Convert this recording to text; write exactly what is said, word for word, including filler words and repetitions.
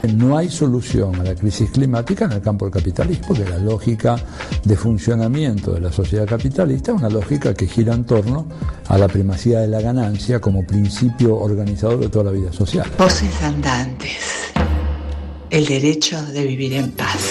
que no hay solución a la crisis climática en el campo del capitalismo, que la lógica de funcionamiento de la sociedad capitalista es una lógica que gira en torno a la primacía de la ganancia como principio organizador de toda la vida social. Voces andantes. El derecho de vivir en paz.